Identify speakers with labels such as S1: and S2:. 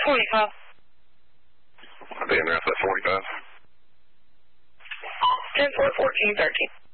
S1: 45.
S2: I'll be in there at 45.
S1: 10-4, 14, 13.